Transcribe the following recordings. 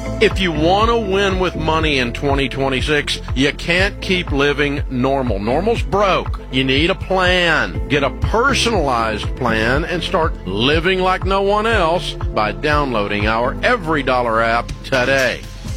If you want to win with money in 2026, you can't keep living normal. Normal's broke. You need a plan. Get a personalized plan and start living like no one else by downloading our Every Dollar app today.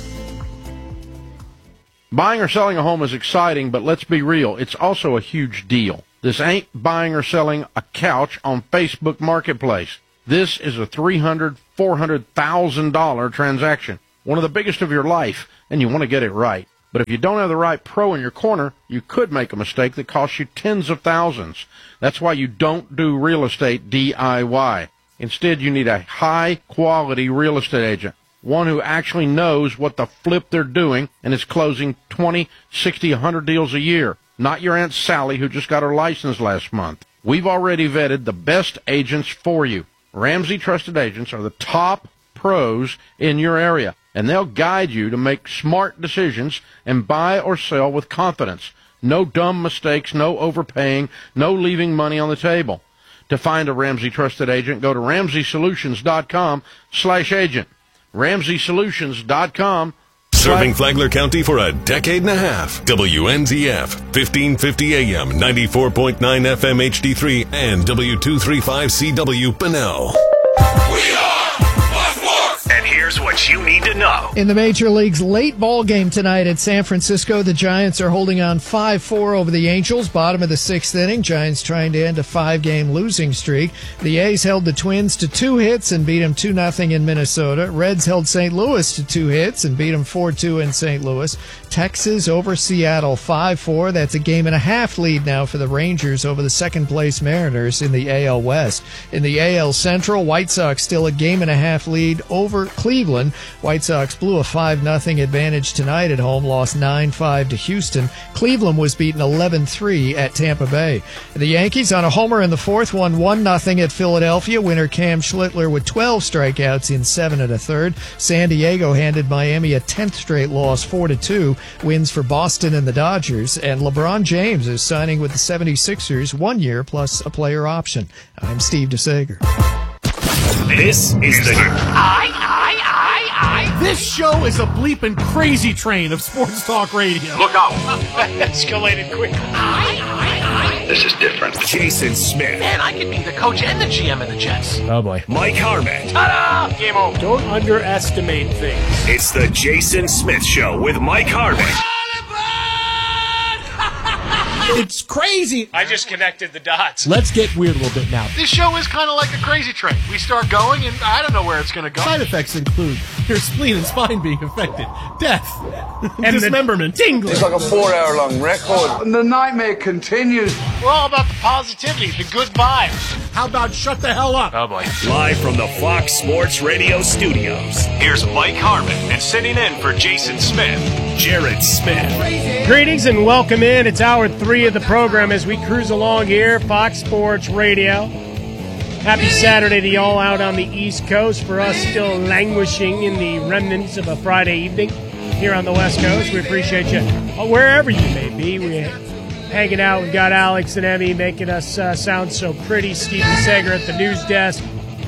Buying or selling a home is exciting, but let's be real, it's also a huge deal. This ain't buying or selling a couch on Facebook Marketplace. This is a $300,000, $400,000 transaction. One of the biggest of your life, and you want to get it right. But if you don't have the right pro in your corner, you could make a mistake that costs you tens of thousands. That's why you don't do real estate DIY. Instead, you need a high-quality real estate agent, one who actually knows what the flip they're doing and is closing 20, 60, 100 deals a year. Not your Aunt Sally who just got her license last month. We've already vetted the best agents for you. Ramsey Trusted Agents are the top pros in your area, and they'll guide you to make smart decisions and buy or sell with confidence. No dumb mistakes, no overpaying, no leaving money on the table. To find a Ramsey Trusted Agent, go to RamseySolutions.com/agent. RamseySolutions.com. Serving Flagler County for a decade and a half. WNZF, 1550 AM, 94.9 FM HD3, and W235CW Bunnell. We are And here's what you need to know. In the Major League's late ball game tonight at San Francisco, the Giants are holding on 5-4 over the Angels, bottom of the sixth inning. Giants trying to end a 5-game losing streak. The A's held the Twins to 2 hits and beat them 2-0 in Minnesota. Reds held St. Louis to 2 hits and beat them 4-2 in St. Louis. Texas over Seattle 5-4. That's a game and a half lead now for the Rangers over the second-place Mariners in the AL West. In the AL Central, White Sox still a game and a half lead over Cleveland. White Sox blew a 5-0 advantage tonight at home, lost 9-5 to Houston. Cleveland was beaten 11-3 at Tampa Bay. The Yankees on a homer in the fourth won 1-0 at Philadelphia. Winner Cam Schlittler with 12 strikeouts in 7 1/3. San Diego handed Miami a 10th straight loss, 4-2. Wins for Boston and the Dodgers. And LeBron James is signing with the 76ers 1 year plus a player option. I'm Steve DeSager. This is the This show is a bleeping crazy train of sports talk radio. Look out. escalated quickly. This is different. Jason Smith. Man, I could be the coach and the GM of the Jets. Oh boy. Mike Harmon. Ta-da! Game over. Don't underestimate things. It's the Jason Smith Show with Mike Harmon. It's crazy. I just connected the dots. Let's get weird a little bit now. This show is kind of like a crazy train. We start going, and I don't know where it's going to go. Side effects include your spleen and spine being affected, death, and dismemberment, tingling. It's like a 4-hour-long record. And the nightmare continues. We're all about the positivity, the good vibes. How about shut the hell up? Oh, boy. Live from the Fox Sports Radio studios, here's Mike Harmon, and sitting in for Jason Smith, Jared Smith. Greetings and welcome in. It's hour 3 of the program as we cruise along here, Fox Sports Radio. Happy Saturday to y'all out on the East Coast. For us, still languishing in the remnants of a Friday evening here on the West Coast. We appreciate you wherever you may be. We're hanging out. We've got Alex and Emmy making us sound so pretty. Steve DeSager at the news desk.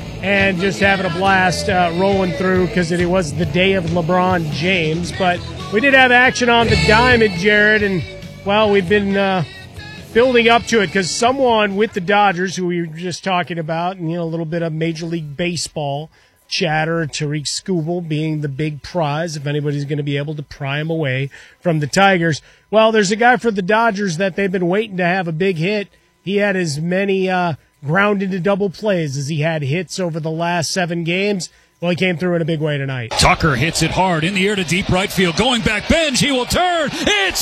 And just having a blast rolling through because it was the day of LeBron James. But we did have action on the diamond, Jared, and, well, we've been building up to it because someone with the Dodgers, who we were just talking about, and, a little bit of Major League Baseball chatter, Tariq Skubal being the big prize, if anybody's going to be able to pry him away from the Tigers. Well, there's a guy for the Dodgers that they've been waiting to have a big hit. He had as many ground into double plays as he had hits over the last 7 games. Well, he came through in a big way tonight. Tucker hits it hard in the air to deep right field. Going back bench, he will turn. It's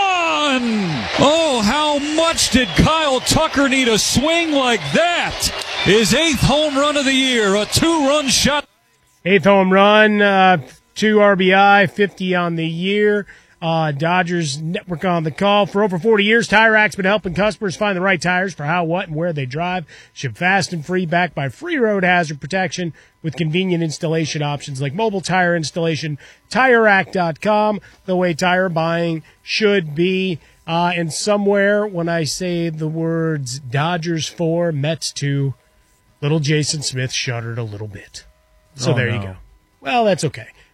gone! Oh, how much did Kyle Tucker need a swing like that? His 8th home run of the year, a 2-run shot. 8th home run, 2 RBI, 50 on the year. Dodgers Network on the call. For over 40 years, Tire Racks been helping customers find the right tires for how, what, and where they drive. Ship fast and free, backed by free road hazard protection with convenient installation options like mobile tire installation. TireRack.com, the way tire buying should be. And somewhere when I say the words Dodgers 4, Mets 2, little Jason Smith shuddered a little bit. So there you go. Well, that's okay.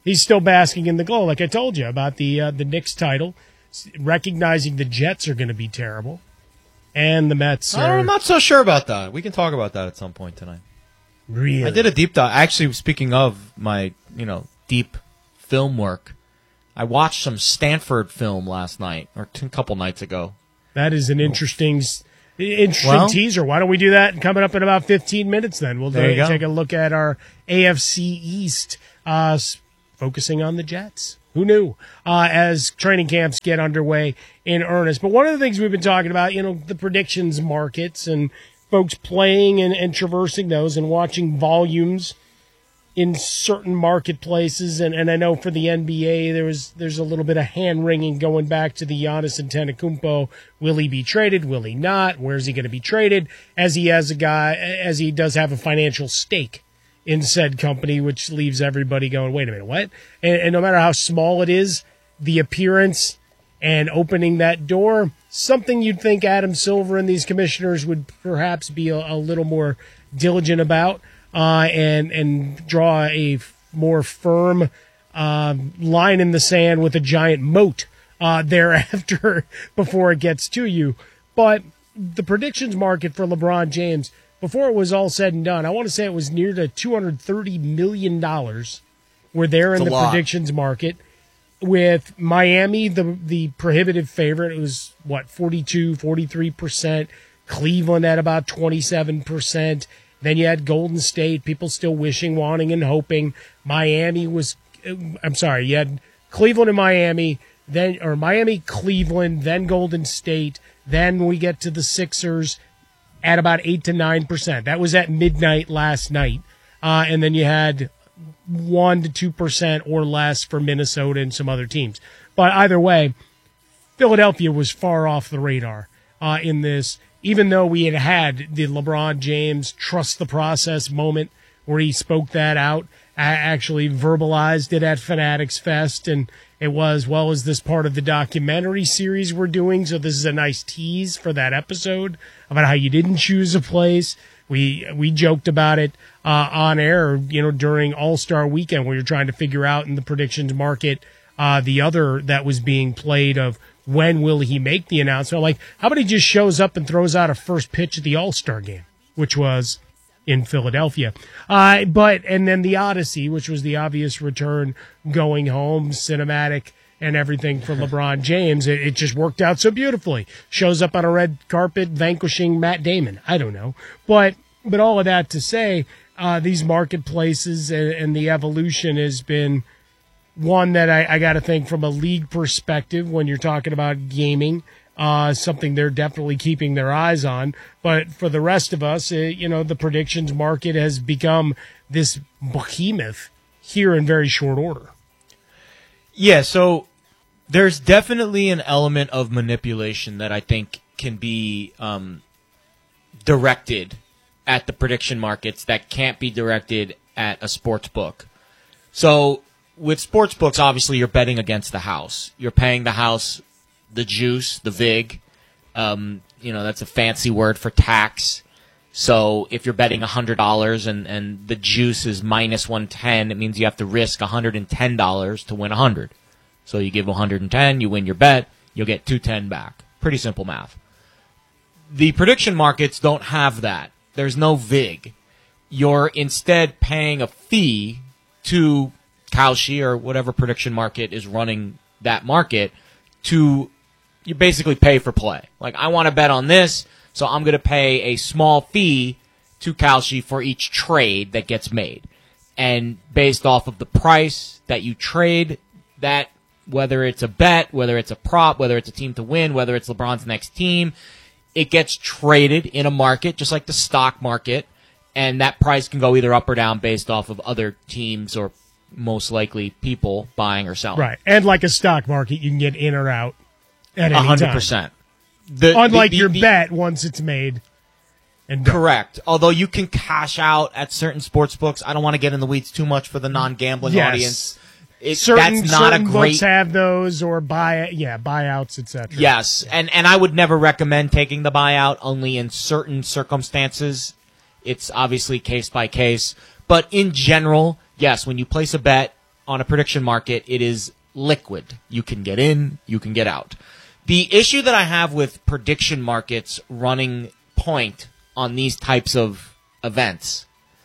he's still basking in the glow. Like I told you about the Knicks title, recognizing the Jets are going to be terrible, and the Mets are. I'm not so sure about that. We can talk about that at some point tonight. Really? I did a deep dive. Actually, speaking of my, deep film work, I watched some Stanford film last night, or a couple nights ago. That is an interesting teaser. Why don't we do that coming up in about 15 minutes then? We'll take a look at our AFC East, focusing on the Jets. Who knew? As training camps get underway in earnest. But one of the things we've been talking about, the predictions markets and folks playing and traversing those and watching volumes in certain marketplaces. And I know for the NBA, there's a little bit of hand-wringing going back to the Giannis Antetokounmpo. Will he be traded? Will he not? Where's he going to be traded? As he does have a financial stake in said company, which leaves everybody going, wait a minute, what? And no matter how small it is, the appearance and opening that door, something you'd think Adam Silver and these commissioners would perhaps be a little more diligent about, and draw a more firm line in the sand with a giant moat thereafter before it gets to you. But the predictions market for LeBron James, before it was all said and done, I want to say it was near to $230 million were there in the predictions market. With Miami, the prohibitive favorite, it was, 43%. Cleveland at about 27%. Then you had Golden State, people still wishing, wanting, and hoping. You had Cleveland and Miami, Miami, Cleveland, then Golden State. Then we get to the Sixers at about 8 to 9%. That was at midnight last night. And then you had 1 to 2% or less for Minnesota and some other teams. But either way, Philadelphia was far off the radar in this, even though we had the LeBron James trust the process moment where he spoke that out, actually verbalized it at Fanatics Fest, and it was, is this part of the documentary series we're doing? So this is a nice tease for that episode about how you didn't choose a place. We joked about it on air, during All-Star Weekend, where you're trying to figure out in the predictions market the other that was being played of when will he make the announcement. Like, how about he just shows up and throws out a first pitch at the All-Star game, which was in Philadelphia. And then the Odyssey, which was the obvious return, going home, cinematic, and everything for LeBron James. It just worked out so beautifully. Shows up on a red carpet, vanquishing Matt Damon. I don't know. But all of that to say, these marketplaces and the evolution has been one that I got to think from a league perspective when you're talking about gaming, something they're definitely keeping their eyes on. But for the rest of us, the predictions market has become this behemoth here in very short order. Yeah, so there's definitely an element of manipulation that I think can be directed at the prediction markets that can't be directed at a sports book. So with sports books, obviously you're betting against the house. You're paying the house the juice, the vig. That's a fancy word for tax. So if you're betting $100 and the juice is minus 110, it means you have to risk $110 to win 100. So you give 110, you win your bet, you'll get 210 back. Pretty simple math. The prediction markets don't have that. There's no vig. You're instead paying a fee to Kalshi or whatever prediction market is running that market you basically pay for play. Like, I want to bet on this, so I'm going to pay a small fee to Kalshi for each trade that gets made. And based off of the price that you trade, that whether it's a bet, whether it's a prop, whether it's a team to win, whether it's LeBron's next team, it gets traded in a market just like the stock market, and that price can go either up or down based off of other teams or most likely people buying or selling. Right. And like a stock market, you can get in or out at any 100%. time. Unlike your bet once it's made. And correct. Although you can cash out at certain sports books. I don't want to get in the weeds too much for the non-gambling audience. Certain books have those, or buyouts, etc. Yes, and I would never recommend taking the buyout, only in certain circumstances. It's obviously case by case. But in general, yes, when you place a bet on a prediction market, it is liquid. You can get in, you can get out. The issue that I have with prediction markets running point on these types of events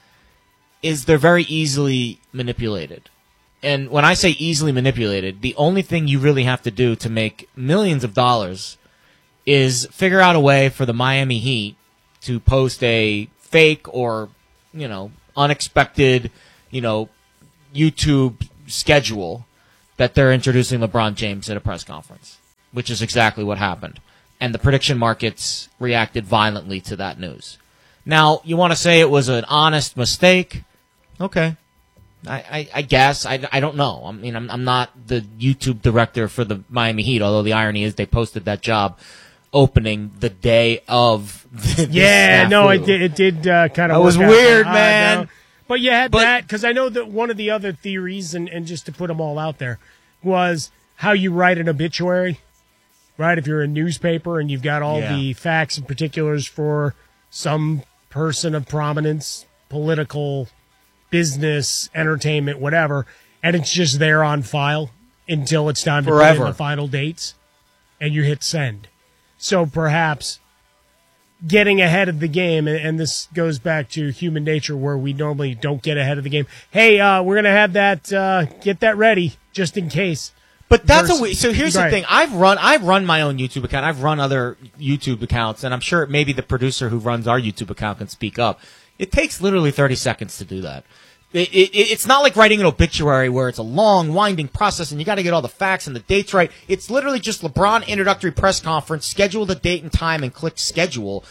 is they're very easily manipulated. And when I say easily manipulated, the only thing you really have to do to make millions of dollars is figure out a way for the Miami Heat to post a fake or, unexpected, YouTube schedule that they're introducing LeBron James at a press conference, which is exactly what happened. And the prediction markets reacted violently to that news. Now, you want to say it was an honest mistake? Okay. I guess. I don't know. I mean, I'm not the YouTube director for the Miami Heat, although the irony is they posted that job opening the day of this snafu. It did kind of It was weird, man. No. But you had that, because I know that one of the other theories, and just to put them all out there, was how you write an obituary, right? If you're a newspaper and you've got all the facts and particulars for some person of prominence, political, business, entertainment, whatever, and it's just there on file until it's time to put in the final dates, and you hit send. So perhaps getting ahead of the game, and this goes back to human nature where we normally don't get ahead of the game. Hey, we're going to have that, get that ready just in case. But that's so here's the thing. I've run my own YouTube account. I've run other YouTube accounts, and I'm sure maybe the producer who runs our YouTube account can speak up. It takes literally 30 seconds to do that. It's not like writing an obituary where it's a long, winding process and you got to get all the facts and the dates right. It's literally just LeBron introductory press conference, schedule the date and time, and click schedule.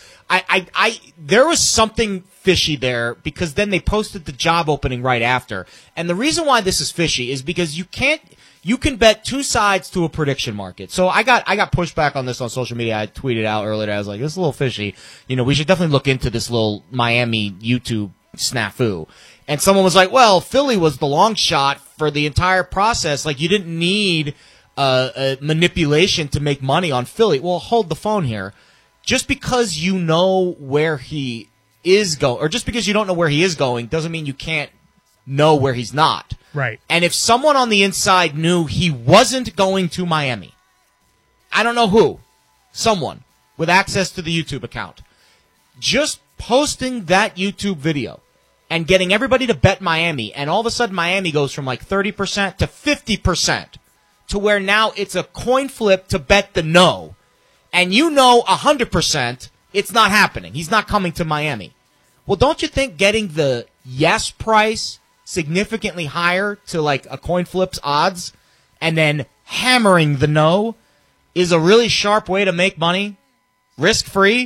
There was something fishy there because then they posted the job opening right after. And the reason why this is fishy is because you can bet two sides to a prediction market. So I got pushback on this on social media. I tweeted out earlier. I was like, this is a little fishy. We should definitely look into this little Miami YouTube snafu. And someone was like, well, Philly was the long shot for the entire process. Like, you didn't need a manipulation to make money on Philly. Well, hold the phone here. Just because you know where he is going, or just because you don't know where he is going, doesn't mean you can't know where he's not. Right. And if someone on the inside knew he wasn't going to Miami, I don't know who, someone with access to the YouTube account, just posting that YouTube video and getting everybody to bet Miami, and all of a sudden Miami goes from like 30% to 50% to where now it's a coin flip to bet the no. And 100% it's not happening. He's not coming to Miami. Well, don't you think getting the yes price significantly higher to like a coin flip's odds and then hammering the no is a really sharp way to make money? Risk-free?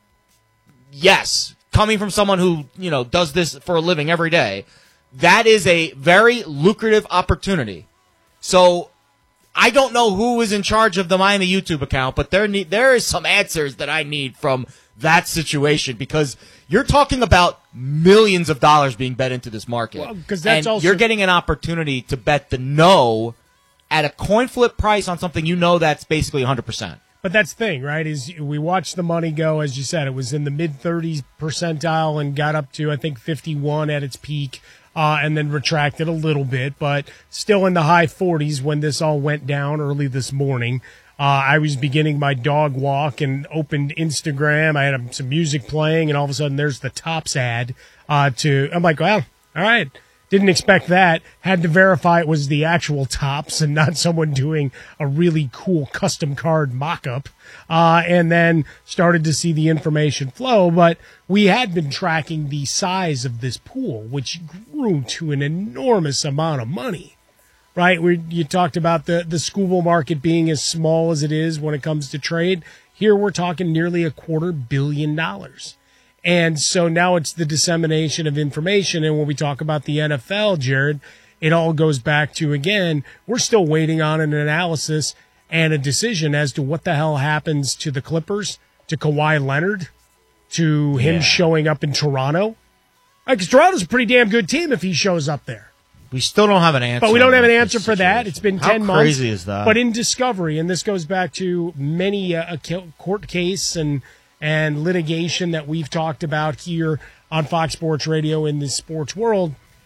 Yes. Coming from someone who, does this for a living every day, that is a very lucrative opportunity. So I don't know who is in charge of the Miami YouTube account, but there is some answers that I need from that situation, because you're talking about millions of dollars being bet into this market. Well, 'cause that's also, you're getting an opportunity to bet the no at a coin flip price on something that's basically 100%. But that's the thing, right, is we watched the money go, as you said, it was in the mid-30s percentile and got up to, I think, 51 at its peak, and then retracted a little bit, but still in the high 40s when this all went down early this morning. I was beginning my dog walk and opened Instagram. I had some music playing, and all of a sudden there's the Topps ad. I'm like, well, all right. Didn't expect that. Had to verify it was the actual Topps and not someone doing a really cool custom card mock-up. And then started to see the information flow. But we had been tracking the size of this pool, which grew to an enormous amount of money. Right? You talked about the school market being as small as it is when it comes to trade. Here we're talking nearly $250 million. And so now it's the dissemination of information. And when we talk about the NFL, Jared, it all goes back to, again, we're still waiting on an analysis and a decision as to what the hell happens to the Clippers, to Kawhi Leonard, to him showing up in Toronto. Because Toronto's a pretty damn good team if he shows up there. We still don't have an answer. But we don't have an answer for that. It's been 10 months. How crazy is that? But in discovery, and this goes back to many a court case and litigation that we've talked about here on Fox Sports Radio in the sports world,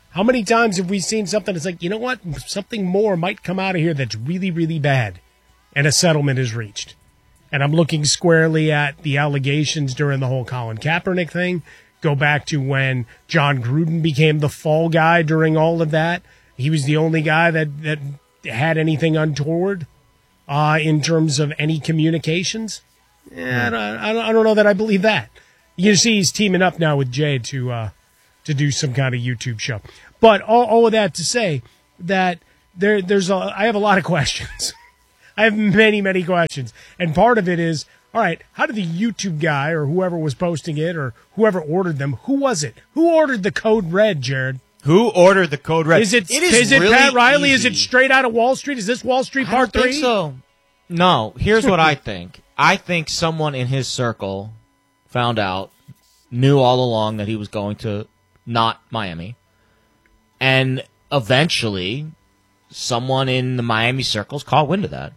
How many times have we seen something that's like, you know what, something more might come out of here that's really, really bad, and a settlement is reached? And I'm looking squarely at the allegations during the whole Colin Kaepernick thing. Go back to when John Gruden became the fall guy during all of that. He was the only guy that had anything untoward in terms of any communications. I don't know that I believe that. You see he's teaming up now with Jay to do some kind of YouTube show. But all of that to say that I have a lot of questions. I have many, many questions. And part of it is, all right, how did the YouTube guy or whoever was posting it or whoever ordered them, who was it? Who ordered the Code Red, Jared? Who ordered the Code Red? Is it really Pat Riley? easy. Is it straight out of Wall Street? Is this Wall Street Part 3? I don't think so. No, here's what I think. I think someone in his circle found out, knew all along that he was going to not Miami, and eventually someone in the Miami circles caught wind of that.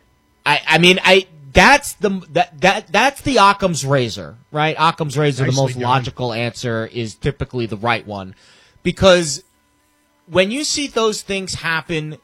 That's the Occam's razor, right? Occam's razor, the most logical answer, is typically the right one, because when you see those things happen,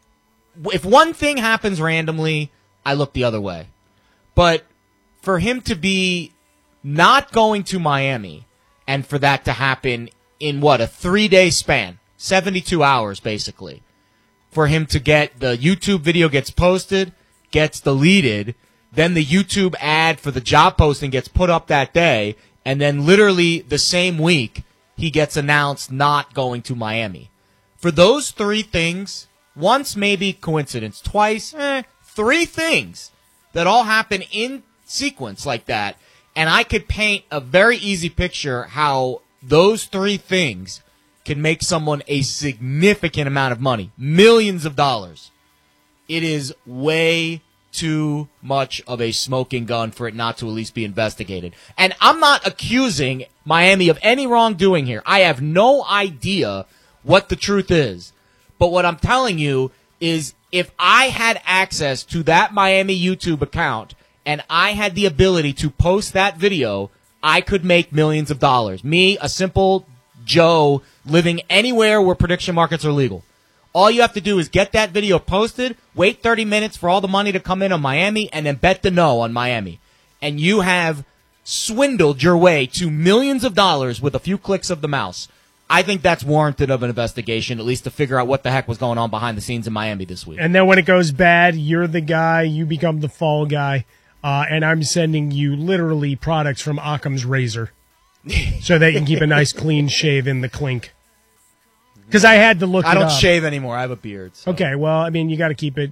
if one thing happens randomly, I look the other way. But for him to be not going to Miami, and for that to happen in a 3-day span, 72 hours basically, for him to get the YouTube video gets posted, gets deleted, then the YouTube ad for the job posting gets put up that day, and then literally the same week he gets announced not going to Miami. For those 3 things, once maybe coincidence, twice, 3 things that all happen in sequence like that, and I could paint a very easy picture how those 3 things can make someone a significant amount of money, millions of dollars. It is way too much of a smoking gun for it not to at least be investigated. And I'm not accusing Miami of any wrongdoing here. I have no idea what the truth is. But what I'm telling you is if I had access to that Miami YouTube account and I had the ability to post that video, I could make millions of dollars. Me, a simple Joe living anywhere where prediction markets are legal. All you have to do is get that video posted, wait 30 minutes for all the money to come in on Miami, and then bet the no on Miami. And you have swindled your way to millions of dollars with a few clicks of the mouse. I think that's warranted of an investigation, at least to figure out what the heck was going on behind the scenes in Miami this week. And then when it goes bad, you're the guy, you become the fall guy, and I'm sending you literally products from Occam's razor so that you can keep a nice clean shave in the clink. Because I had to look it up. I don't shave anymore. I have a beard. So. Okay, well, I mean, you got to keep it.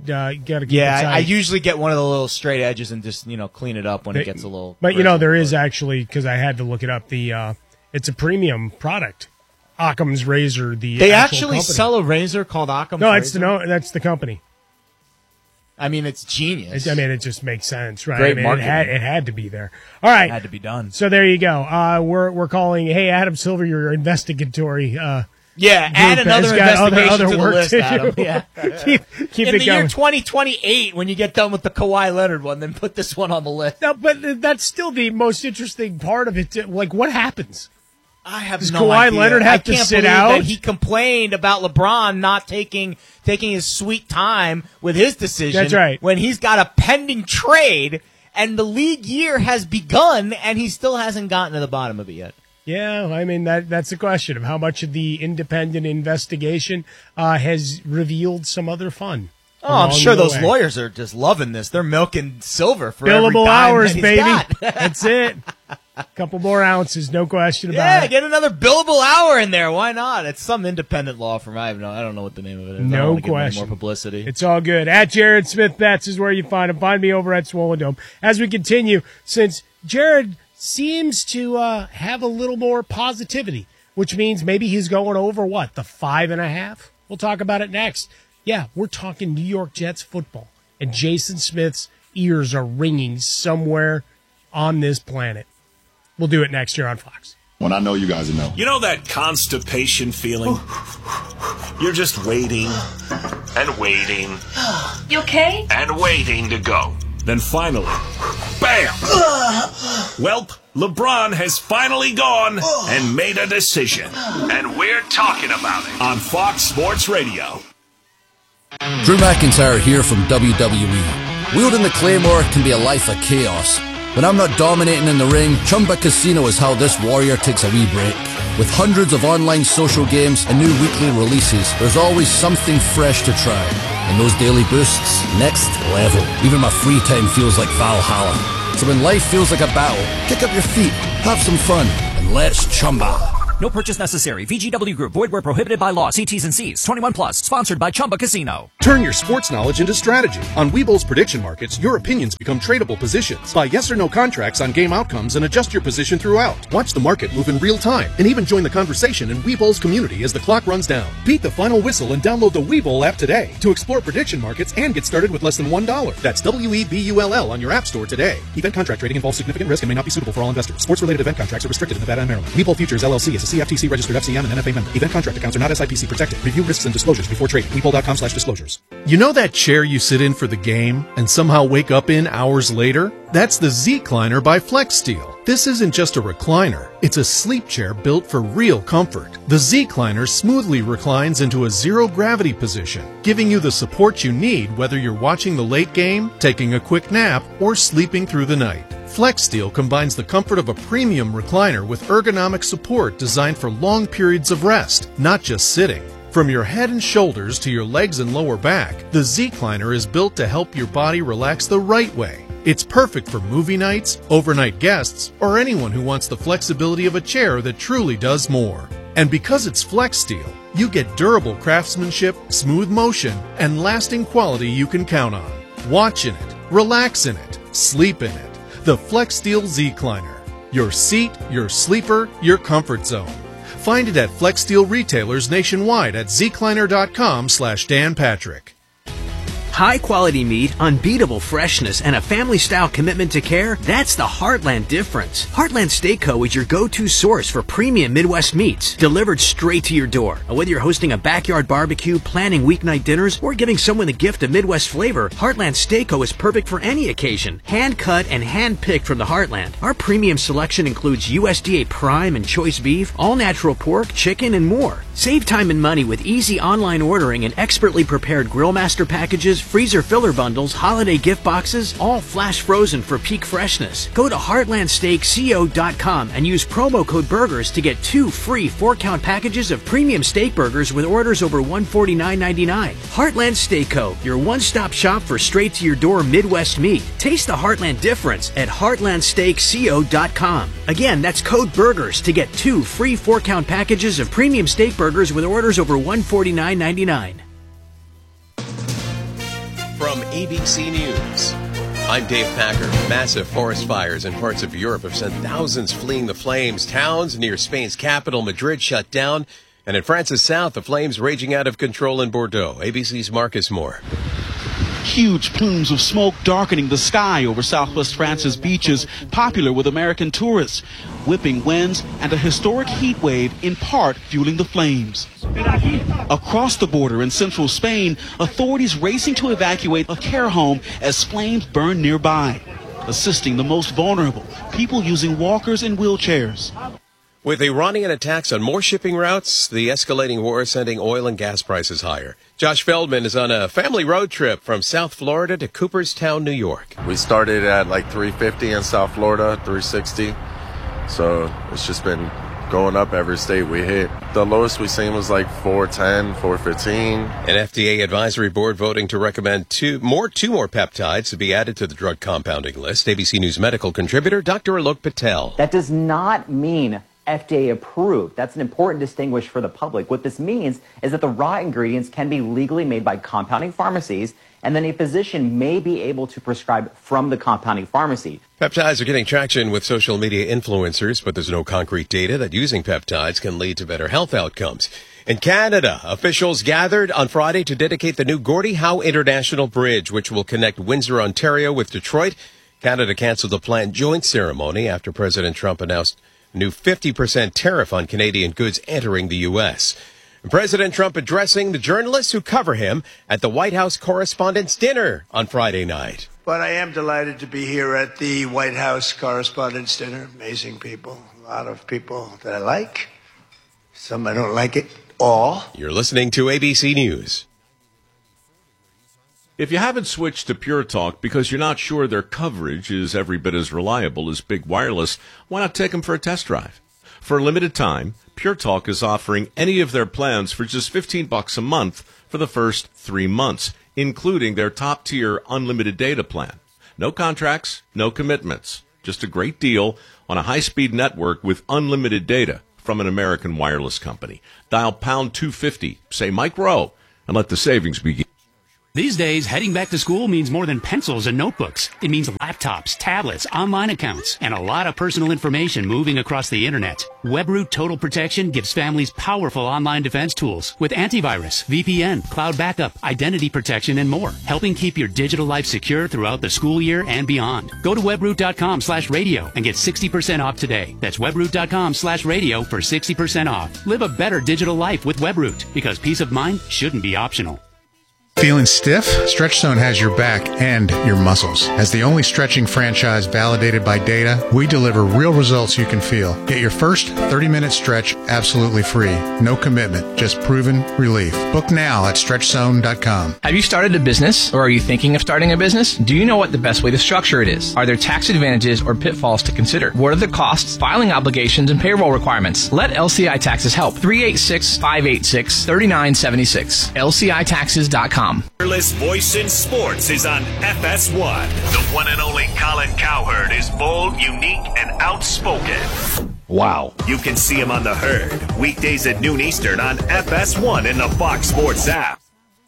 I usually get one of the little straight edges and just clean it up when it gets a little. But there is actually, because I had to look it up. It's a premium product. Occam's razor. They actually sell a razor called Occam's razor? That's the company. I mean, it's genius. It just makes sense, right? Great marketing. It had to be there. All right, it had to be done. So there you go. We're calling. Hey, Adam Silver, your investigatory. Add another investigation to the list, Adam. Yeah. keep in it the going. year 2028, when you get done with the Kawhi Leonard one, then put this one on the list. No, but that's still the most interesting part of it. Like, what happens? I have Does no Kawhi idea. Leonard have to sit out? That he complained about LeBron not taking his sweet time with his decision. That's right. When he's got a pending trade, and the league year has begun, and he still hasn't gotten to the bottom of it yet. Yeah, I mean, that's the question of how much of the independent investigation has revealed some other fun. Oh, I'm sure those lawyers are just loving this. They're milking Silver for billable every dime hours, that he's baby. got. That's it. A couple more ounces, no question about it. Yeah, get another billable hour in there. Why not? It's some independent law firm. I don't know what the name of it is. No I don't want to question. give them more publicity. It's all good. At Jared Smith Betts is where you find him. Find me over at Swollen Dome. As we continue, since Jared seems to have a little more positivity, which means maybe he's going over, the 5.5? We'll talk about it next. Yeah, we're talking New York Jets football, and Jason Smith's ears are ringing somewhere on this planet. We'll do it next year on Fox. When I know you guys know. You know that constipation feeling? You're just waiting and waiting. You okay? And waiting to go. Then finally, bam! Welp, LeBron has finally gone and made a decision. And we're talking about it on Fox Sports Radio. Drew McIntyre here from WWE. Wielding the Claymore can be a life of chaos. When I'm not dominating in the ring, Chumba Casino is how this warrior takes a wee break. With hundreds of online social games and new weekly releases, there's always something fresh to try. And those daily boosts, next level. Even my free time feels like Valhalla. So when life feels like a battle, kick up your feet, have some fun, and let's Chumba. No purchase necessary. VGW Group. Void where prohibited by law. See T's and C's. 21 plus. Sponsored by Chumba Casino. Turn your sports knowledge into strategy. On Webull's prediction markets, your opinions become tradable positions. Buy yes or no contracts on game outcomes and adjust your position throughout. Watch the market move in real time and even join the conversation in Webull's community as the clock runs down. Beat the final whistle and download the Webull app today to explore prediction markets and get started with less than $1. That's WEBULL on your app store today. Event contract trading involves significant risk and may not be suitable for all investors. Sports-related event contracts are restricted in Nevada and Maryland. Webull Futures LLC is a CFTC registered FCM and NFA member. Event contract accounts are not SIPC protected. Review risks and disclosures before trading. Webull.com/disclosures. You know that chair you sit in for the game and somehow wake up in hours later? That's the Z-Cliner by FlexSteel. This isn't just a recliner. It's a sleep chair built for real comfort. The Z-Cliner smoothly reclines into a zero-gravity position, giving you the support you need whether you're watching the late game, taking a quick nap, or sleeping through the night. FlexSteel combines the comfort of a premium recliner with ergonomic support designed for long periods of rest, not just sitting. From your head and shoulders to your legs and lower back, the Z-Cliner is built to help your body relax the right way. It's perfect for movie nights, overnight guests, or anyone who wants the flexibility of a chair that truly does more. And because it's FlexSteel, you get durable craftsmanship, smooth motion, and lasting quality you can count on. Watch in it, relax in it, sleep in it. The FlexSteel Z-Cliner. Your seat, your sleeper, your comfort zone. Find it at FlexSteel retailers nationwide at zcliner.com/Dan Patrick. High quality meat, unbeatable freshness, and a family-style commitment to care, that's the Heartland difference. Heartland Steak Co. is your go-to source for premium Midwest meats, delivered straight to your door. Whether you're hosting a backyard barbecue, planning weeknight dinners, or giving someone the gift of Midwest flavor, Heartland Steak Co. is perfect for any occasion. Hand-cut and hand-picked from the Heartland. Our premium selection includes USDA prime and choice beef, all-natural pork, chicken, and more. Save time and money with easy online ordering and expertly prepared Grill Master packages, freezer filler bundles, holiday gift boxes, all flash frozen for peak freshness. Go to heartlandsteakco.com and use promo code BURGERS to get 2 free 4-count packages of premium steak burgers with orders over $149.99. Heartland Steak Co., your one-stop shop for straight-to-your-door Midwest meat. Taste the Heartland difference at heartlandsteakco.com. Again, that's code BURGERS to get 2 free 4-count packages of premium steak burgers with orders over $149.99. From ABC News, I'm Dave Packer. Massive forest fires in parts of Europe have sent thousands fleeing the flames. Towns near Spain's capital, Madrid, shut down. And in France's south, the flames raging out of control in Bordeaux. ABC's Marcus Moore. Huge plumes of smoke darkening the sky over southwest France's beaches, popular with American tourists. Whipping winds and a historic heat wave in part fueling the flames. Across the border in central Spain, authorities racing to evacuate a care home as flames burn nearby, assisting the most vulnerable, people using walkers and wheelchairs. With Iranian attacks on more shipping routes, the escalating war is sending oil and gas prices higher. Josh Feldman is on a family road trip from South Florida to Cooperstown, New York. We started at like $350 in South Florida, $360. So it's just been going up every state we hit. The lowest we seen was like $410, $415. An FDA advisory board voting to recommend two more peptides to be added to the drug compounding list. ABC News medical contributor Dr. Alok Patel. That does not mean FDA approved. That's an important distinguish for the public. What this means is that the raw ingredients can be legally made by compounding pharmacies, and then a physician may be able to prescribe from the compounding pharmacy. Peptides are getting traction with social media influencers, but there's no concrete data that using peptides can lead to better health outcomes. In Canada, officials gathered on Friday to dedicate the new Gordie Howe International Bridge, which will connect Windsor, Ontario with Detroit. Canada canceled the planned joint ceremony after President Trump announced a new 50% tariff on Canadian goods entering the U.S. President Trump addressing the journalists who cover him at the White House Correspondents' Dinner on Friday night. But I am delighted to be here at the White House Correspondents' Dinner. Amazing people. A lot of people that I like. Some I don't like at all. You're listening to ABC News. If you haven't switched to Pure Talk because you're not sure their coverage is every bit as reliable as Big Wireless, why not take them for a test drive? For a limited time, Pure Talk is offering any of their plans for just $15 a month for the first 3 months, including their top-tier unlimited data plan. No contracts, no commitments. Just a great deal on a high-speed network with unlimited data from an American wireless company. Dial pound 250, say Mike Rowe, and let the savings begin. These days, heading back to school means more than pencils and notebooks. It means laptops, tablets, online accounts, and a lot of personal information moving across the internet. WebRoot Total Protection gives families powerful online defense tools with antivirus, VPN, cloud backup, identity protection, and more, helping keep your digital life secure throughout the school year and beyond. Go to webroot.com/radio and get 60% off today. That's webroot.com/radio for 60% off. Live a better digital life with WebRoot, because peace of mind shouldn't be optional. Feeling stiff? StretchZone has your back and your muscles. As the only stretching franchise validated by data, we deliver real results you can feel. Get your first 30-minute stretch absolutely free. No commitment, just proven relief. Book now at StretchZone.com. Have you started a business, or are you thinking of starting a business? Do you know what the best way to structure it is? Are there tax advantages or pitfalls to consider? What are the costs, filing obligations, and payroll requirements? Let LCI Taxes help. 386-586-3976. LCITaxes.com. Fearless voice in sports is on FS1. The one and only Colin Cowherd is bold, unique, and outspoken. Wow. You can see him on The Herd, weekdays at noon Eastern on FS1 in the Fox Sports app.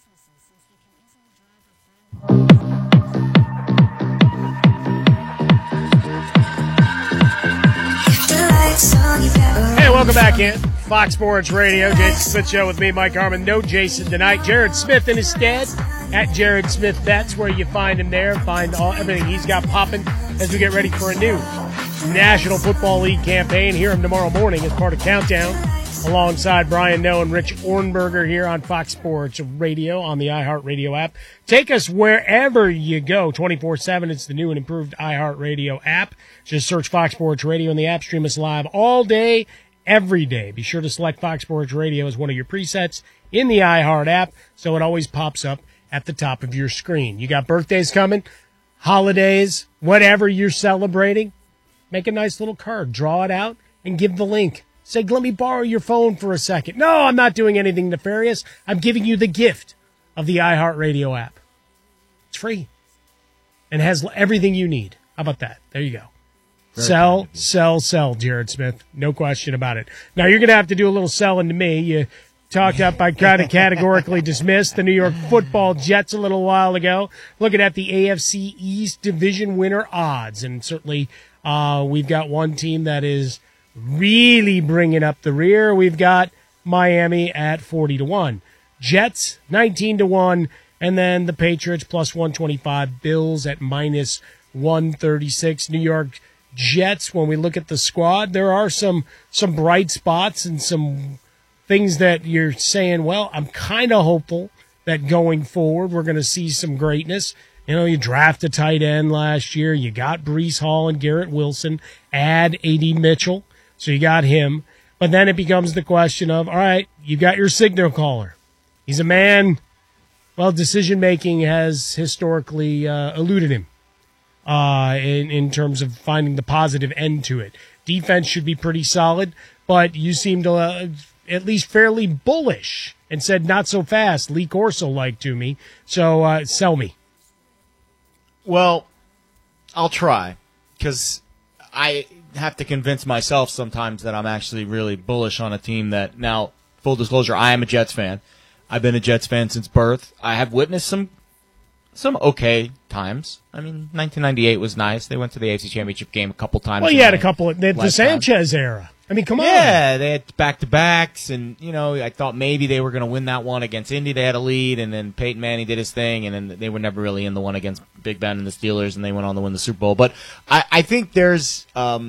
Hey, welcome back in. Fox Sports Radio, Jason Smith Show with me, Mike Harmon. No Jason tonight. Jared Smith in his stead at Jared Smith Bets, where you find him there. Find everything he's got popping as we get ready for a new National Football League campaign. Hear him tomorrow morning as part of Countdown, alongside Brian Noe and Rich Ornberger here on Fox Sports Radio on the iHeartRadio app. Take us wherever you go, 24/7. It's the new and improved iHeartRadio app. Just search Fox Sports Radio in the app. Stream us live all day, every day. Be sure to select Fox Sports Radio as one of your presets in the iHeart app, so it always pops up at the top of your screen. You got birthdays coming, holidays, whatever you're celebrating. Make a nice little card, draw it out, and give the link. Say, let me borrow your phone for a second. No, I'm not doing anything nefarious. I'm giving you the gift of the iHeartRadio app. It's free and has everything you need. How about that? There you go. Sell, Jared Smith. No question about it. Now, you're going to have to do a little selling to me. You talked up, I kind of categorically dismissed the New York Football Jets a little while ago. Looking at the AFC East division winner odds. And certainly we've got one team that is really bringing up the rear. We've got Miami at 40-1. Jets, 19-1. And then the Patriots plus 125. Bills at minus 136. New York Jets, when we look at the squad, there are some bright spots and some things that you're saying, well, I'm kind of hopeful that going forward we're going to see some greatness. You know, you draft a tight end last year. You got Breece Hall and Garrett Wilson. Add A.D. Mitchell. So you got him. But then it becomes the question of, all right, you got your signal caller. He's a man, well, decision-making has historically eluded him. In terms of finding the positive end to it. Defense should be pretty solid, but you seem to at least fairly bullish and said not so fast, Lee Corso-like to me. So sell me. Well, I'll try, because I have to convince myself sometimes that I'm actually really bullish on a team that, now, full disclosure, I am a Jets fan. I've been a Jets fan since birth. I have witnessed some okay times. I mean, 1998 was nice. They went to the AFC Championship game a couple times. Well, you had a couple of the Sanchez era. I mean, come on. Yeah, they had back-to-backs, and, you know, I thought maybe they were going to win that one against Indy. They had a lead, and then Peyton Manning did his thing, and then they were never really in the one against Big Ben and the Steelers, and they went on to win the Super Bowl. But I think there's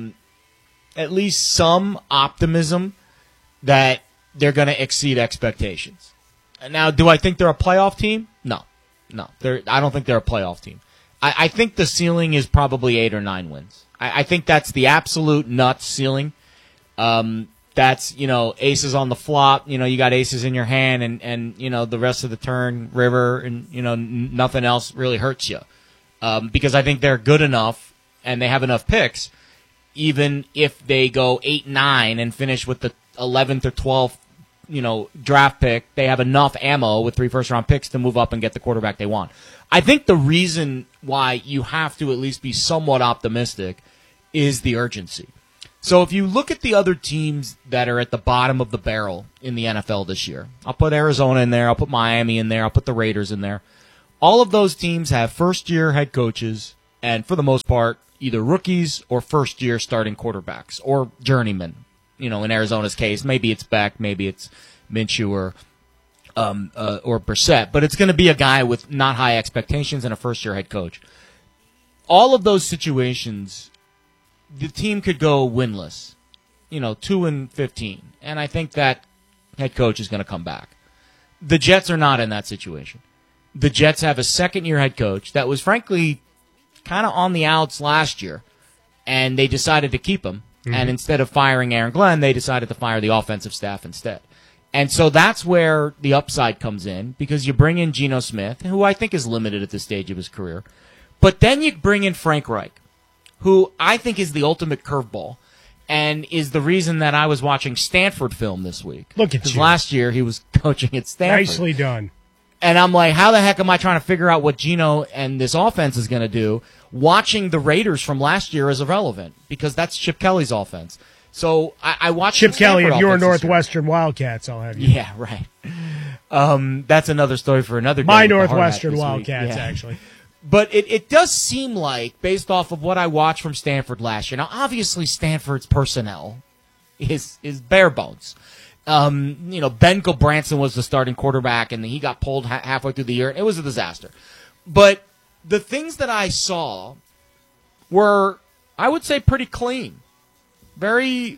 at least some optimism that they're going to exceed expectations. Now, do I think they're a playoff team? No. I don't think they're a playoff team. I think the ceiling is probably 8 or 9 wins. I think that's the absolute nuts ceiling. That's, aces on the flop. You got aces in your hand and the rest of the turn, river, and, nothing else really hurts you. Because I think they're good enough and they have enough picks, even if they go 8-9 and finish with the 11th or 12th, draft pick, they have enough ammo with 3 first-round picks to move up and get the quarterback they want. I think the reason why you have to at least be somewhat optimistic is the urgency. So if you look at the other teams that are at the bottom of the barrel in the NFL this year, I'll put Arizona in there, I'll put Miami in there, I'll put the Raiders in there. All of those teams have first-year head coaches and, for the most part, either rookies or first-year starting quarterbacks or journeymen. In Arizona's case, maybe it's Beck, maybe it's Minshew or Brissett, but it's going to be a guy with not high expectations and a first-year head coach. All of those situations, the team could go winless, 2-15, and I think that head coach is going to come back. The Jets are not in that situation. The Jets have a second-year head coach that was, frankly, kind of on the outs last year, and they decided to keep him. Mm-hmm. And instead of firing Aaron Glenn, they decided to fire the offensive staff instead. And so that's where the upside comes in, because you bring in Geno Smith, who I think is limited at this stage of his career. But then you bring in Frank Reich, who I think is the ultimate curveball and is the reason that I was watching Stanford film this week. Look at you. you. Last year he was coaching at Stanford. Nicely done. And I'm like, how the heck am I trying to figure out what Geno and this offense is going to do? Watching the Raiders from last year is irrelevant because that's Chip Kelly's offense. So I watched Chip Kelly of your offense Northwestern Wildcats, I'll have you. Yeah, right. That's another story for another day. My Northwestern Wildcats, actually. But it does seem like, based off of what I watched from Stanford last year, now obviously Stanford's personnel is bare bones. Ben Gilbranson was the starting quarterback, and he got pulled halfway through the year. It was a disaster. But the things that I saw were, I would say, pretty clean. Very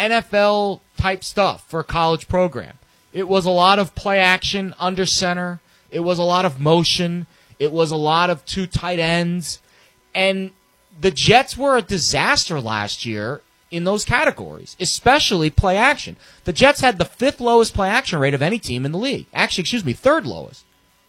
NFL-type stuff for a college program. It was a lot of play action under center. It was a lot of motion. It was a lot of 2 tight ends. And the Jets were a disaster last year in those categories, especially play action. The Jets had the 5th lowest play action rate of any team in the league. Actually, 3rd lowest,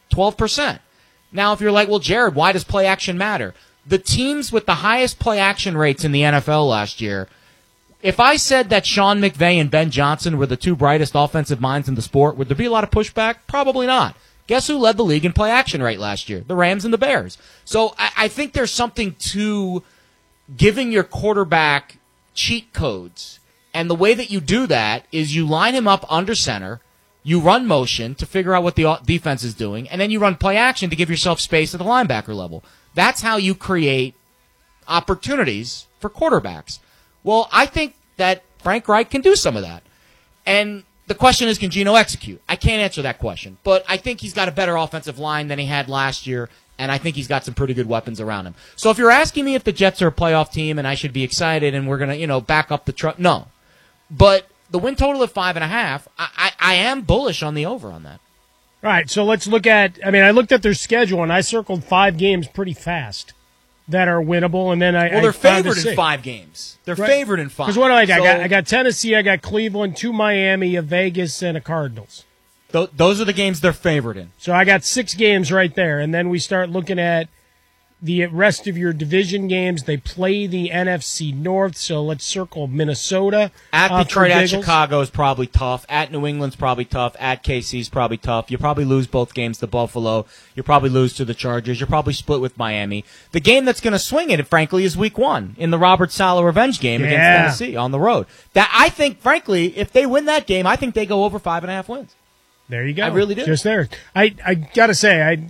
12%. Now, if you're like, well, Jared, why does play action matter? The teams with the highest play action rates in the NFL last year, if I said that Sean McVay and Ben Johnson were the 2 brightest offensive minds in the sport, would there be a lot of pushback? Probably not. Guess who led the league in play action rate last year? The Rams and the Bears. So I think there's something to giving your quarterback cheat codes. And the way that you do that is you line him up under center, you run motion to figure out what the defense is doing, and then you run play action to give yourself space at the linebacker level. That's how you create opportunities for quarterbacks. Well, I think that Frank Reich can do some of that. And the question is, can Geno execute? I can't answer that question. But I think he's got a better offensive line than he had last year, and I think he's got some pretty good weapons around him. So if you're asking me if the Jets are a playoff team and I should be excited and we're going to, back up the truck, no. But the win total at 5.5, I am bullish on the over on that. All right, so let's look at, I looked at their schedule, and I circled 5 games pretty fast that are winnable, and then they're favored in 5 games. They're favored in 5. Because what do I got? I got Tennessee, I got Cleveland, 2 Miami, a Vegas, and a Cardinals. Those are the games they're favored in. So I got 6 games right there, and then we start looking at the rest of your division games. They play the NFC North, so let's circle Minnesota. At Detroit, at Chicago is probably tough. At New England's probably tough. At KC's probably tough. You probably lose both games to Buffalo. You probably lose to the Chargers. You're probably split with Miami. The game that's going to swing it, frankly, is Week 1 in the Robert Saleh revenge game against Tennessee on the road. That I think, frankly, if they win that game, I think they go over 5.5 wins. There you go. I really do. Just there. I got to say,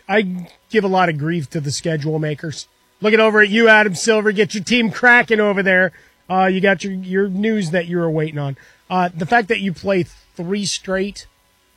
I give a lot of grief to the schedule makers. Looking over at you, Adam Silver, get your team cracking over there. You got your news that you were waiting on. The fact that you play 3 straight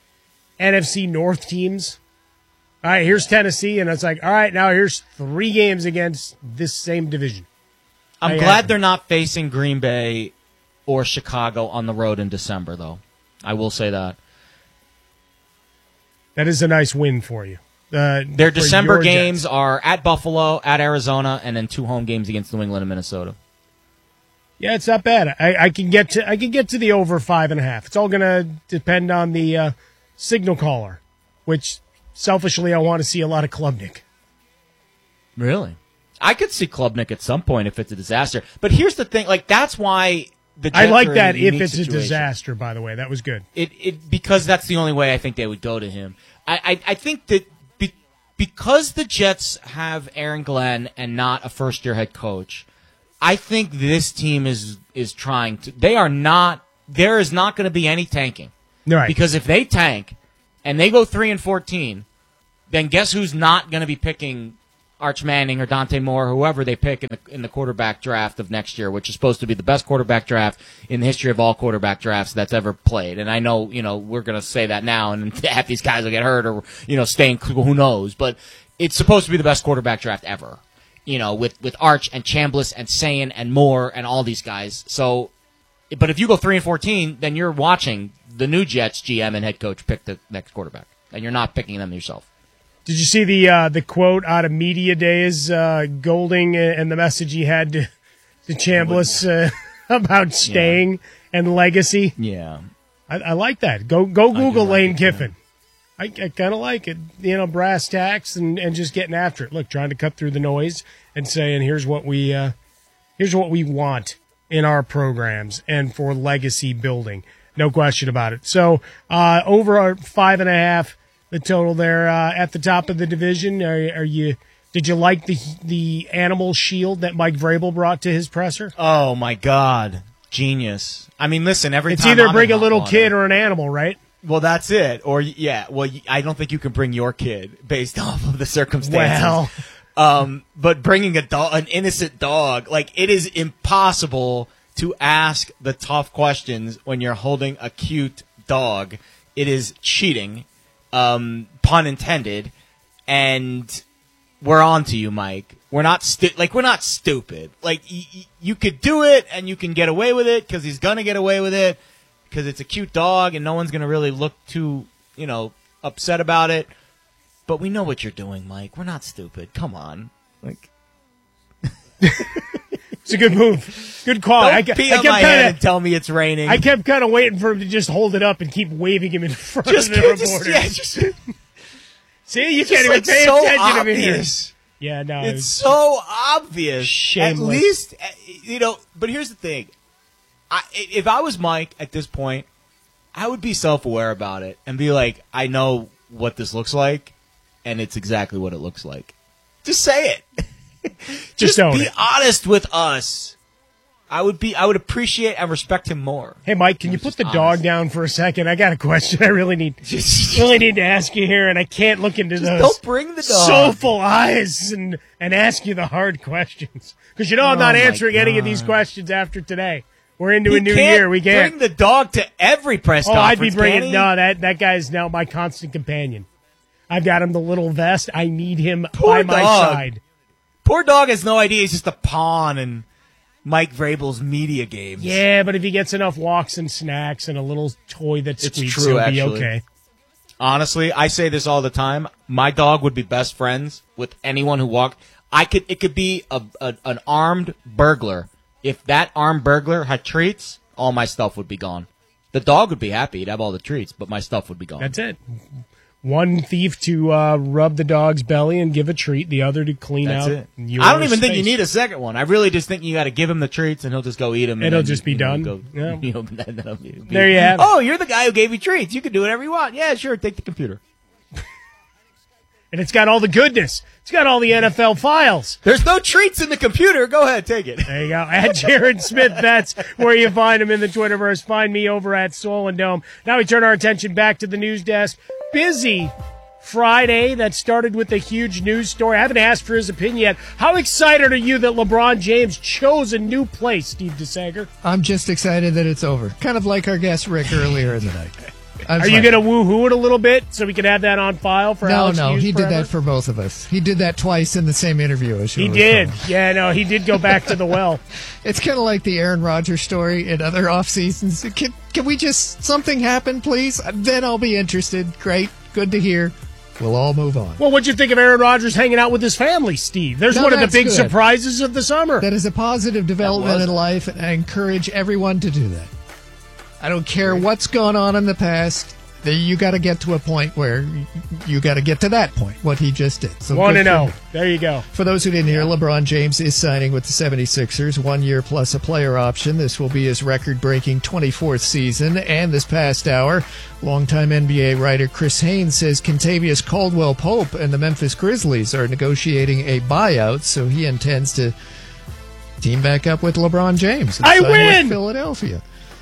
NFC North teams. All right, here's Tennessee, and it's like, all right, now here's 3 games against this same division. I'm glad they're not facing Green Bay or Chicago on the road in December, though. I will say that. That is a nice win for you. Their December games are at Buffalo, at Arizona, and then 2 home games against New England and Minnesota. Yeah, it's not bad. I can get to the over 5.5. It's all going to depend on the signal caller, which selfishly I want to see a lot of Klubnik. Really? I could see Klubnik at some point if it's a disaster. But here's the thing, like that's why the Jets I like are that in a if unique it's situation. a disaster, by the way. That was good. It because that's the only way I think they would go to him. I think that because the Jets have Aaron Glenn and not a first-year head coach, I think this team is trying to. There is not going to be any tanking. Right. Because if they tank and they go 3-14, then guess who's not going to be picking Arch Manning or Dante Moore, or whoever they pick in the quarterback draft of next year, which is supposed to be the best quarterback draft in the history of all quarterback drafts that's ever played. And I know, we're going to say that now, and half these guys will get hurt or, staying, who knows. But it's supposed to be the best quarterback draft ever, with Arch and Chambliss and Sayin and Moore and all these guys. So, but if you go 3-14, then you're watching the new Jets GM and head coach pick the next quarterback, and you're not picking them yourself. Did you see the quote out of Media Days, Golding and the message he had to Chambliss about staying and legacy? Yeah. I like that. Go Google Lane Kiffin. I kind of like it. Brass tacks and just getting after it. Look, trying to cut through the noise and saying, here's what we want in our programs and for legacy building. No question about it. So over our 5.5. The total there at the top of the division. Did you like the animal shield that Mike Vrabel brought to his presser? Oh my God, genius! I mean, listen, it's either bring a little kid or an animal, right? Well, that's it. Or I don't think you can bring your kid based off of the circumstances. Well, but bringing an innocent dog, like it is impossible to ask the tough questions when you're holding a cute dog. It is cheating. Pun intended, and we're on to you, Mike. We're not stupid. Like you could do it, and you can get away with it because he's gonna get away with it because it's a cute dog, and no one's gonna really look too upset about it. But we know what you're doing, Mike. We're not stupid. Come on, like. It's a good move. Good call. Don't pee on my head and tell me it's raining. I kept kind of waiting for him to just hold it up and keep waving him in front of the reporter. See, you can't even pay attention to me here. Yeah, no. It's so obvious. Shameless. At least, but here's the thing. If I was Mike at this point, I would be self-aware about it and be like, I know what this looks like, and it's exactly what it looks like. Just say it. Just be honest with us. I would appreciate and respect him more. Hey, Mike, can you put the dog down for a second? I got a question I really need to ask you here, and I can't look into those don't bring the dog. soulful eyes and ask you the hard questions. Because I'm not answering any of these questions after today. We're into a new year. We can't bring the dog to every press conference. I'd be bringing that guy's now my constant companion. I've got him the little vest. I need him by my side. Poor dog has no idea he's just a pawn in Mike Vrabel's media games. Yeah, but if he gets enough walks and snacks and a little toy that squeaks, he'll be okay. Honestly, I say this all the time. My dog would be best friends with anyone who walked. It could be an armed burglar. If that armed burglar had treats, all my stuff would be gone. The dog would be happy. He'd have all the treats, but my stuff would be gone. That's it. One thief to rub the dog's belly and give a treat, the other to clean out. That's it. I don't even think you need a second one. I really just think you got to give him the treats and he'll just go eat them. It'll just be done. Yeah. There you have it. Oh, you're the guy who gave me treats. You can do whatever you want. Yeah, sure. Take the computer. And it's got all the goodness. It's got all the NFL files. There's no treats in the computer. Go ahead, take it. There you go. At Jared Smith, that's where you find him in the Twitterverse. Find me over at Swollen Dome. Now we turn our attention back to the news desk. Busy Friday that started with a huge news story. I haven't asked for his opinion yet. How excited are you that LeBron James chose a new place, Steve DeSager? I'm just excited that it's over. Kind of like our guest Rick earlier in the night. Are you going to woo-hoo it a little bit so we can have that on file for Alex No, Hughes he forever? did that for both of us. He did that twice in the same interview. He did. Yeah, no, he did go back to the well. It's kind of like the Aaron Rodgers story in other off seasons. Can we just, something happen, please? Then I'll be interested. Great. Good to hear. We'll all move on. Well, what'd you think of Aaron Rodgers hanging out with his family, Steve? There's one of the big surprises of the summer. That is a positive development in life, and I encourage everyone to do that. I don't care what's gone on in the past. You got to get to a point where you got to get to that point, what he just did. So 1-0. There you go. For those who didn't hear, LeBron James is signing with the 76ers, 1 year plus a player option. This will be his record-breaking 24th season. And this past hour, longtime NBA writer Chris Haynes says Kentavious Caldwell-Pope and the Memphis Grizzlies are negotiating a buyout, so he intends to team back up with LeBron James. I win! With Philadelphia.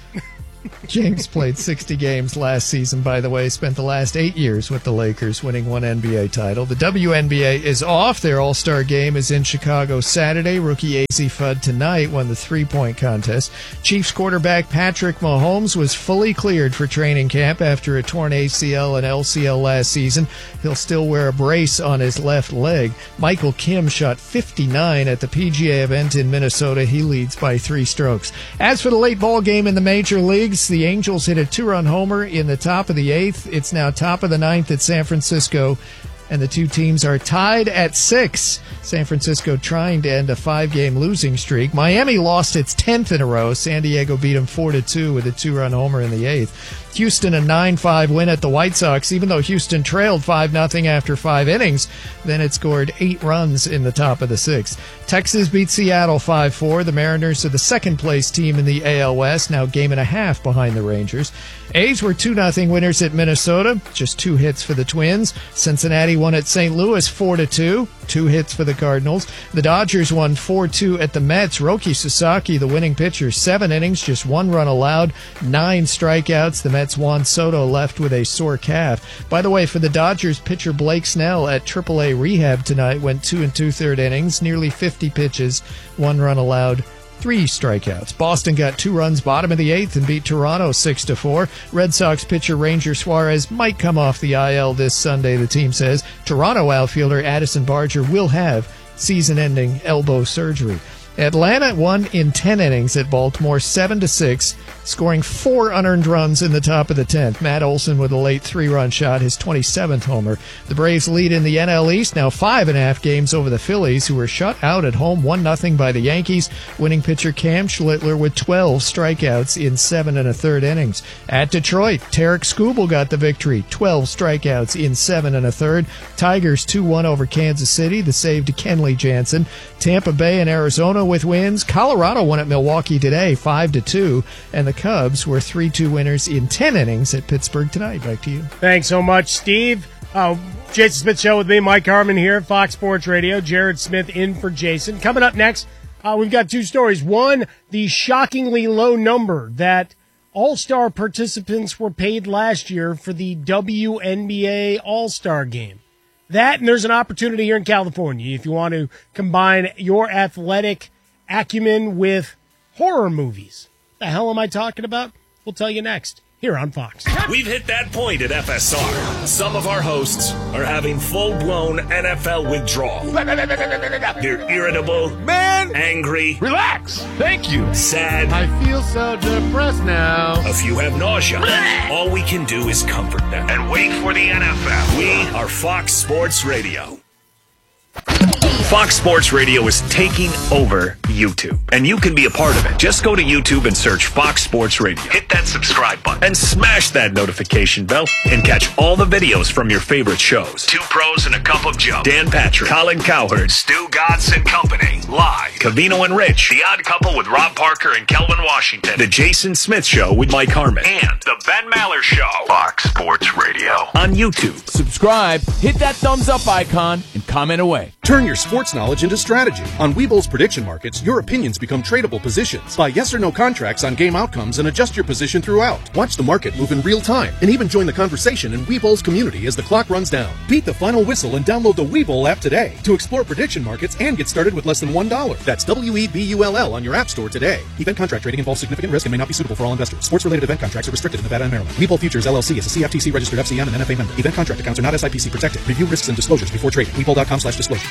James played 60 games last season, by the way, spent the last 8 years with the Lakers, winning 1 NBA title. The WNBA is off. Their All-Star game is in Chicago Saturday. Rookie AZ Fudd tonight won the three-point contest. Chiefs quarterback Patrick Mahomes was fully cleared for training camp after a torn ACL and LCL last season. He'll still wear a brace on his left leg. Michael Kim shot 59 at the PGA event in Minnesota. He leads by 3 strokes. As for the late ball game in the major leagues, the Angels hit a 2-run homer in the top of the 8th. It's now top of the 9th at San Francisco, and the two teams are tied at 6. San Francisco trying to end a 5-game losing streak. Miami lost its 10th in a row. San Diego beat them 4-2 with a 2-run homer in the 8th. Houston a 9-5 win at the White Sox, even though Houston trailed 5-0 after 5 innings. Then it scored 8 runs in the top of the 6th. Texas beat Seattle 5-4. The Mariners are the second-place team in the AL West, now game and a half behind the Rangers. A's were 2-0 winners at Minnesota, just 2 hits for the Twins. Cincinnati won at St. Louis 4-2, 2 hits for the Cardinals. The Dodgers won 4-2 at the Mets. Roki Sasaki, the winning pitcher, 7 innings, just 1 run allowed, 9 strikeouts. The Mets' Juan Soto left with a sore calf. By the way, for the Dodgers, pitcher Blake Snell at AAA rehab tonight went 2 2/3 innings, nearly 50 pitches, 1 run allowed, 3 strikeouts. Boston got 2 runs bottom of the 8th and beat Toronto 6-4. Red Sox pitcher Ranger Suarez might come off the IL this Sunday, the team says. Toronto outfielder Addison Barger will have season-ending elbow surgery. Atlanta won in 10 innings at Baltimore 7-6, scoring 4 unearned runs in the top of the 10th. Matt Olson with a late 3-run shot, his 27th homer. The Braves lead in the NL East, now 5.5 games over the Phillies, who were shut out at home 1-0 by the Yankees. Winning pitcher Cam Schlittler with 12 strikeouts in 7 1/3 innings. At Detroit, Tarek Skubal got the victory, 12 strikeouts in 7 1/3. Tigers 2-1 over Kansas City, the save to Kenley Jansen. Tampa Bay and Arizona with wins. Colorado won at Milwaukee today 5-2, and the Cubs were 3-2 winners in 10 innings at Pittsburgh tonight. Back to you. Thanks so much, Steve. Jason Smith Show with me, Mike Harmon here, Fox Sports Radio. Jared Smith in for Jason. Coming up next, we've got 2 stories. One, the shockingly low number that All-Star participants were paid last year for the WNBA All-Star Game. That, and there's an opportunity here in California if you want to combine your athletic acumen with horror movies. The hell am I talking about? We'll tell you next, here on Fox. We've hit that point at FSR. Some of our hosts are having full-blown NFL withdrawal. They're irritable, angry. Relax. Thank you. Sad. I feel so depressed now. A few have nausea. All we can do is comfort them and wait for the NFL. We are Fox Sports Radio. Fox Sports Radio is taking over YouTube, and you can be a part of it. Just go to YouTube and search Fox Sports Radio. Hit that subscribe button and smash that notification bell and catch all the videos from your favorite shows. 2 Pros and a Cup of Joe, Dan Patrick, Colin Cowherd, Stu Godson Company, Live, Covino and Rich, The Odd Couple with Rob Parker and Kelvin Washington, The Jason Smith Show with Mike Harmon, and The Ben Maller Show. Fox Sports Radio on YouTube. Subscribe, hit that thumbs up icon, and comment away. Turn your sports knowledge into strategy. On Webull's prediction markets, your opinions become tradable positions. Buy yes or no contracts on game outcomes and adjust your position throughout. Watch the market move in real time and even join the conversation in Webull's community as the clock runs down. Beat the final whistle and download the Webull app today to explore prediction markets and get started with less than $1. That's WEBULL on your app store today. Event contract trading involves significant risk and may not be suitable for all investors. Sports-related event contracts are restricted in Nevada and Maryland. Webull Futures LLC is a CFTC registered FCM and NFA member. Event contract accounts are not SIPC protected. Review risks and disclosures before trading. Webull.com/disclosure.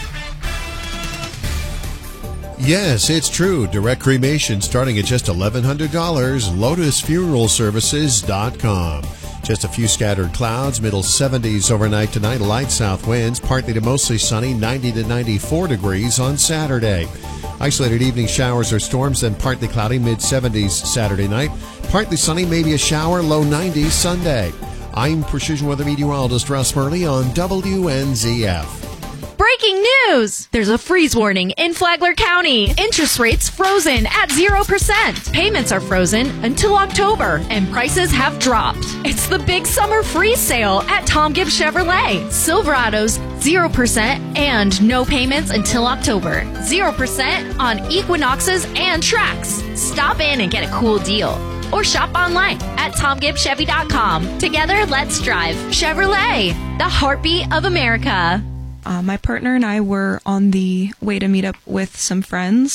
Yes, it's true. Direct cremation starting at just $1,100. LotusFuneralServices.com. Just a few scattered clouds, middle 70s overnight tonight, light south winds, partly to mostly sunny, 90 to 94 degrees on Saturday. Isolated evening showers or storms, then partly cloudy, mid-70s Saturday night. Partly sunny, maybe a shower, low 90s Sunday. I'm Precision Weather Meteorologist Russ Murley on WNZF. Breaking news! There's a freeze warning in Flagler County. Interest rates frozen at 0%. Payments are frozen until October, and prices have dropped. It's the big summer freeze sale at Tom Gibbs Chevrolet. Silverados, 0% and no payments until October. 0% on Equinoxes and Trax. Stop in and get a cool deal. Or shop online at TomGibbsChevy.com. Together, let's drive Chevrolet, the heartbeat of America. My partner and I were on the way to meet up with some friends